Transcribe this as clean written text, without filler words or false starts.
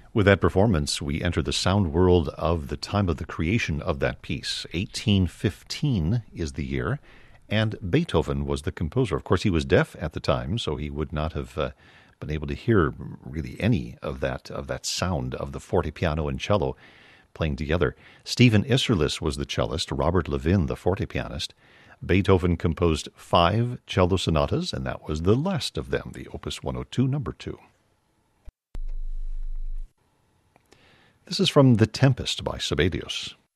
With that performance, we enter the sound world of the time of the creation of that piece. 1815 is the year, and Beethoven was the composer. Of course, he was deaf at the time, so he would not have been able to hear really any of that sound of the forte piano and cello playing together. Stephen Isserlis was the cellist, Robert Levin the forte pianist. Beethoven composed 5 cello sonatas, and that was the last of them, the Opus 102, number 2. This is from The Tempest by Sibelius.